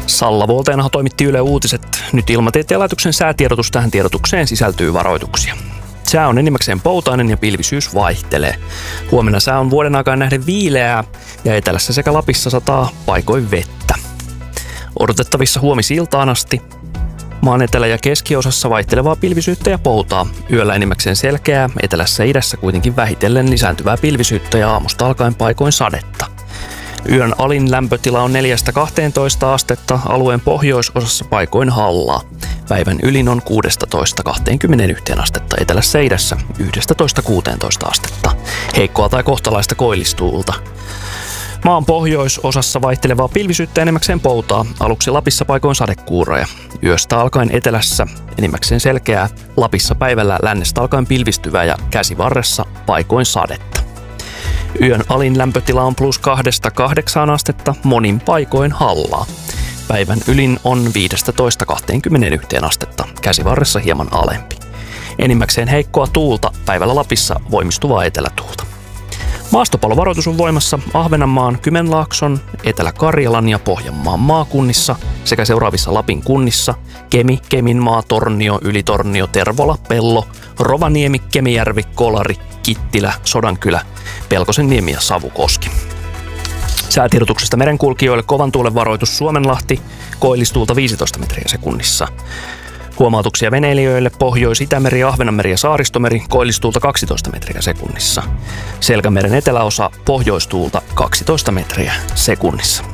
Salla-Volteenaho toimitti Yle Uutiset. Nyt Ilmatieteen laitoksen säätiedotus. Tähän tiedotukseen sisältyy varoituksia. Sää on enimmäkseen poutainen ja pilvisyys vaihtelee. Huomenna sää on vuoden aikaan nähden viileää ja etelässä sekä Lapissa sataa paikoin vettä. Odotettavissa huomisiltaan asti. Maan etelä- ja keskiosassa vaihtelevaa pilvisyyttä ja poutaa. Yöllä enimmäkseen selkeää, etelässä ja idässä kuitenkin vähitellen lisääntyvää pilvisyyttä ja aamusta alkaen paikoin sadetta. Yön alin lämpötila on 4-12 astetta, alueen pohjoisosassa paikoin hallaa. Päivän ylin on 16-21 astetta, etelässä ja idässä 11-16 astetta. Heikkoa tai kohtalaista koillistuulta. Maan pohjoisosassa vaihtelevaa pilvisyyttä enimmäkseen poutaa, aluksi Lapissa paikoin sadekuuroja. Yöstä alkaen etelässä enimmäkseen selkeää, Lapissa päivällä lännestä alkaen pilvistyvää ja käsivarressa paikoin sadetta. Yön alin lämpötila on +2-8 astetta, monin paikoin hallaa. Päivän ylin on 15-21 astetta, käsivarressa hieman alempi. Enimmäkseen heikkoa tuulta, päivällä Lapissa voimistuvaa etelätuulta. Maastopalovaroitus on voimassa Ahvenanmaan, Kymenlaakson, Etelä-Karjalan ja Pohjanmaan maakunnissa sekä seuraavissa Lapin kunnissa Kemi, Keminmaa, Tornio, Ylitornio, Tervola, Pello, Rovaniemi, Kemijärvi, Kolari, Kittilä, Sodankylä, Pelkosenniemi ja Savukoski. Säätiedotuksesta merenkulkijoille kovan tuulen varoitus Suomenlahti, koillistuulta 15 metriä sekunnissa. Huomautuksia veneilijöille Pohjois-Itämeri, Ahvenanmeri ja Saaristomeri, koillistuulta 12 metriä sekunnissa. Selkämeren eteläosa pohjoistuulta 12 metriä sekunnissa.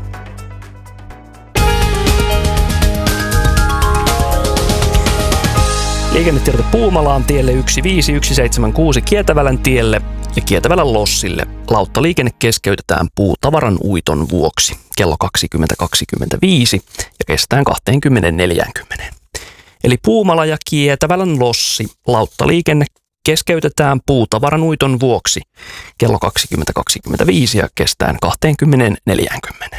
Liikennetiedote Puumalaan tielle 15176 Kietävälän tielle ja Kietävälän lossille. Lauttaliikenne keskeytetään puutavaran uiton vuoksi kello 20.25 ja kestään 20.40. Eli Puumala ja Kietävälän lossi. Lauttaliikenne keskeytetään puutavaran uiton vuoksi kello 20.25 ja kestään 20.40.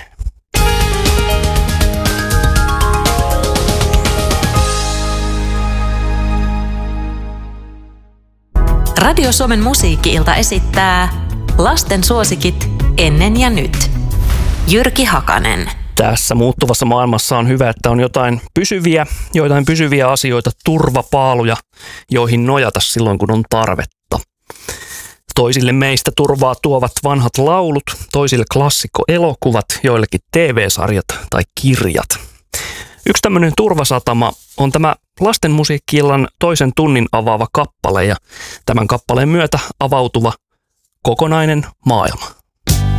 Radio Suomen musiikki-ilta esittää lasten suosikit ennen ja nyt. Jyrki Hakanen. Tässä muuttuvassa maailmassa on hyvä, että on jotain pysyviä asioita, turvapaaluja, joihin nojata silloin, kun on tarvetta. Toisille meistä turvaa tuovat vanhat laulut, toisille klassikkoelokuvat, joillekin TV-sarjat tai kirjat. Yksi tämmöinen turvasatama on tämä lasten musiikki-illan toisen tunnin avaava kappale ja tämän kappaleen myötä avautuva kokonainen maailma.